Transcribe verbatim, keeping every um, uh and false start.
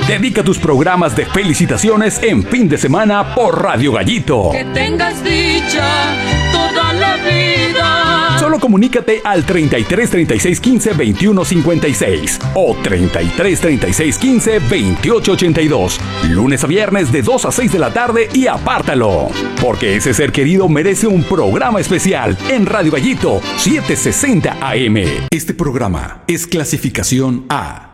Dedica tus programas de felicitaciones en fin de semana por Radio Gallito. Que tengas dicha toda la vida. Solo comunícate al treinta y tres, treinta y seis, quince, veintiuno, cincuenta y seis o treinta y tres, treinta y seis, quince, veintiocho, ochenta y dos. Lunes a viernes de dos a seis de la tarde y apártalo. Porque ese ser querido merece un programa especial en Radio Gallito setecientos sesenta A M. Este programa es clasificación A.